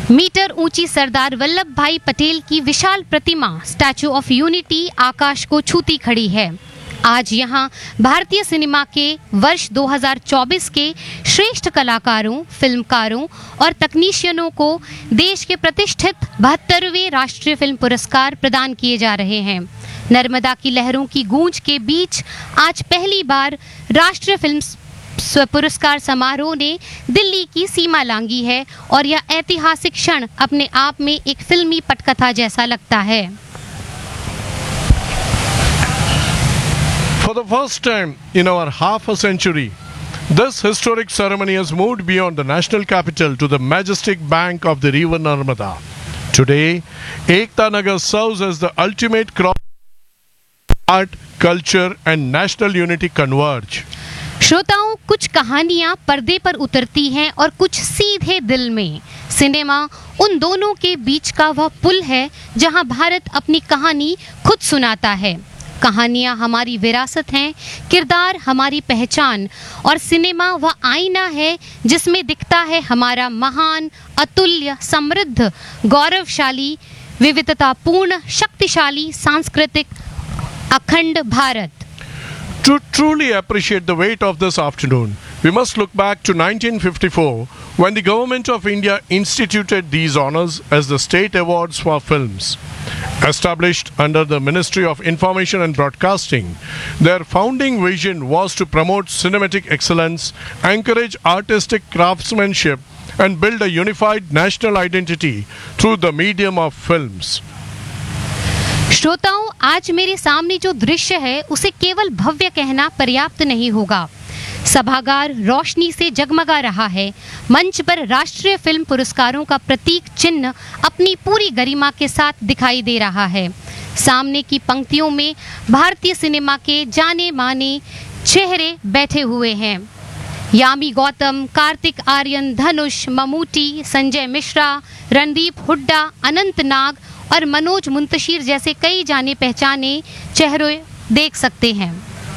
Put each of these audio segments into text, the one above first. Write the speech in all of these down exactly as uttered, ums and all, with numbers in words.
Metre ऊंची सरदार वल्लभ भाई पटेल की विशाल प्रतिमा स्टैचू ऑफ यूनिटी आकाश को छूती खड़ी है। आज यहाँ भारतीय सिनेमा के वर्ष दो हज़ार चौबीस के श्रेष्ठ कलाकारों, फिल्मकारों और तकनीशियनों को देश के प्रतिष्ठित बहत्तरवें राष्ट्रीय फिल्म पुरस्कार प्रदान किए जा रहे हैं। नर्मदा की लहरों की गूंज के बीच आज पहली बार राष्ट्रीय फिल्म पुरस्कार समारोह ने दिल्ली की सीमा लांघी है और यह ऐतिहासिक क्षण अपने आप में एक फिल्मी पटकथा जैसा लगता है। For the first time in our half a century, this historic ceremony has moved beyond the national capital to the majestic bank of the river Narmada. Today, Ekta Nagar serves as the ultimate cross art, culture and national unity converge. श्रोताओं, कुछ कहानियां पर्दे पर उतरती हैं और कुछ सीधे दिल में। सिनेमा उन दोनों के बीच का वह पुल है जहां भारत अपनी कहानी खुद सुनाता है। कहानियां हमारी विरासत हैं, किरदार हमारी पहचान और सिनेमा वह आईना है जिसमें दिखता है हमारा महान, अतुल्य, समृद्ध, गौरवशाली, विविधतापूर्ण, शक्तिशाली, सांस्कृतिक अखंड Bharat. To truly appreciate the weight of this afternoon, we must look back to nineteen fifty-four when the Government of India instituted these honors as the State Awards for Films. Established under the Ministry of Information and Broadcasting, their founding vision was to promote cinematic excellence, encourage artistic craftsmanship, and build a unified national identity through the medium of films. श्रोताओं, आज मेरे सामने जो दृश्य है उसे केवल भव्य कहना पर्याप्त नहीं होगा। सभागार रोशनी से जगमगा रहा है। मंच पर राष्ट्रीय फिल्म पुरस्कारों का प्रतीक चिन्ह अपनी पूरी गरिमा के साथ दिखाई दे रहा है। सामने की पंक्तियों में भारतीय सिनेमा के जाने माने चेहरे बैठे हुए हैं। यामी गौतम, कार्तिक आर्यन, धनुष, ममूटी, संजय मिश्रा, रणदीप हुड्डा, अनंत नाग और मनोज मुंतशिर जैसे कई जाने पहचाने चेहरे देख सकते हैं।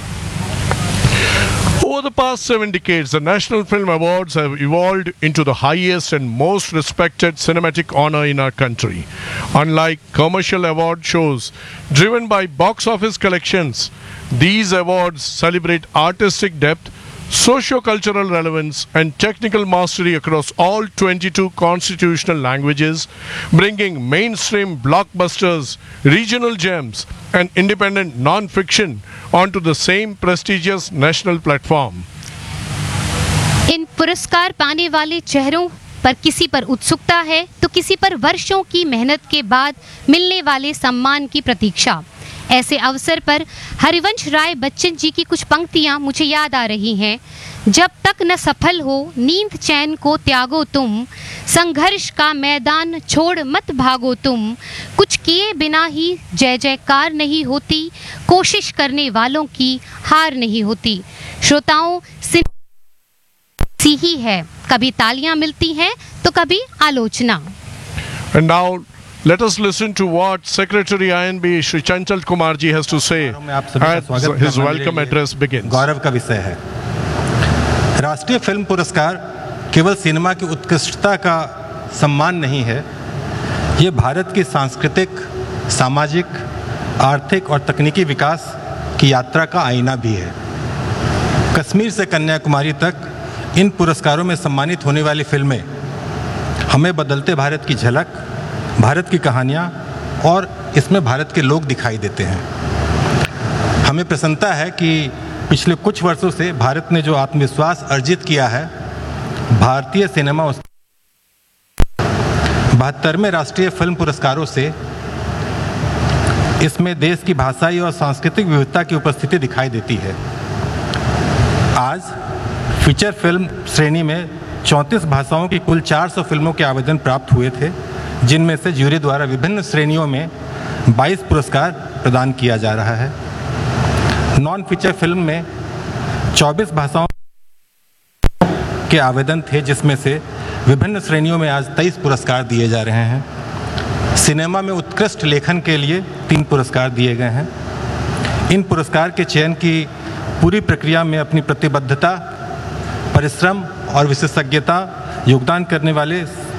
Over the past seven decades, the National Film Awards have evolved into the highest and most respected cinematic honor in our country. Unlike commercial award shows driven by box office collections, these awards celebrate artistic depth, socio-cultural relevance and technical mastery across all twenty-two constitutional languages, bringing mainstream blockbusters, regional gems and independent non-fiction onto the same prestigious national platform. इन पुरस्कार पाने वाले चेहरों पर किसी पर उत्सुकता है तो किसी पर वर्षों की मेहनत के बाद मिलने वाले सम्मान की प्रतीक्षा। ऐसे अवसर पर हरिवंश राय बच्चन जी की कुछ पंक्तियां मुझे याद आ रही हैं। जब तक न सफल हो नींद चैन को त्यागो तुम, संघर्ष का मैदान छोड़ मत भागो तुम, कुछ किए बिना ही जय जयकार नहीं होती, कोशिश करने वालों की हार नहीं होती। श्रोताओं, सी ही है, कभी तालियां मिलती हैं तो कभी आलोचना। And now let us listen to what Secretary I N B Shri Chanchal Kumar ji has to say as his welcome address begins. गौरव का विषय है। राष्ट्रीय फिल्म पुरस्कार केवल सिनेमा की उत्कृष्टता का सम्मान नहीं है, ये भारत की सांस्कृतिक, सामाजिक, आर्थिक और तकनीकी विकास की यात्रा का आईना भी है। कश्मीर से कन्याकुमारी तक इन पुरस्कारों में सम्मानित होने वाली फिल्में हमें बदलते भारत की झलक, भारत की कहानियाँ और इसमें भारत के लोग दिखाई देते हैं। हमें प्रसन्नता है कि पिछले कुछ वर्षों से भारत ने जो आत्मविश्वास अर्जित किया है, भारतीय सिनेमा उस बहत्तरवें राष्ट्रीय फिल्म पुरस्कारों से इसमें देश की भाषाई और सांस्कृतिक विविधता की उपस्थिति दिखाई देती है। आज फीचर फिल्म श्रेणी में चौंतीस भाषाओं की कुल चार सौ फिल्मों के आवेदन प्राप्त हुए थे, जिनमें से ज्यूरी द्वारा विभिन्न श्रेणियों में बाईस पुरस्कार प्रदान किया जा रहा है। नॉन फीचर फिल्म में चौबीस भाषाओं के आवेदन थे, जिसमें से विभिन्न श्रेणियों में आज तेईस पुरस्कार दिए जा रहे हैं। सिनेमा में उत्कृष्ट लेखन के लिए तीन पुरस्कार दिए गए हैं। इन पुरस्कार के चयन की पूरी प्रक्रिया में अपनी प्रतिबद्धता, परिश्रम और विशेषज्ञता योगदान करने वाले